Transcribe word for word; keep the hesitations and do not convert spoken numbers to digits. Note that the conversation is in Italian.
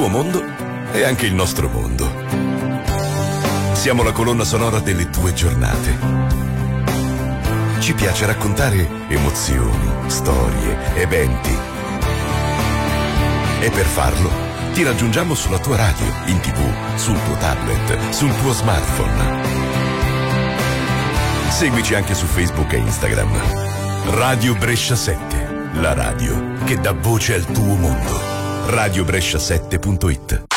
tuo mondo è anche il nostro mondo. Siamo la colonna sonora delle tue giornate. Ci piace raccontare emozioni, storie, eventi. E per farlo ti raggiungiamo sulla tua radio, in tv, sul tuo tablet, sul tuo smartphone. Seguici anche su Facebook e Instagram. Radio Brescia sette, la radio che dà voce al tuo mondo. radio brescia sette punto it.